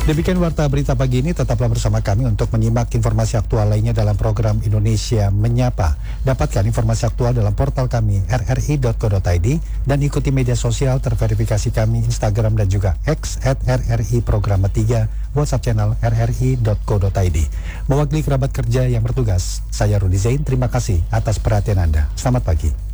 Demikian warta berita pagi ini, tetaplah bersama kami untuk menyimak informasi aktual lainnya dalam program Indonesia Menyapa. Dapatkan informasi aktual dalam portal kami rri.co.id dan ikuti media sosial terverifikasi kami Instagram dan juga X @RRI Programa 3, WhatsApp channel rri.co.id. Mewakili kerabat kerja yang bertugas, saya Rudi Zain, terima kasih atas perhatian Anda. Selamat pagi.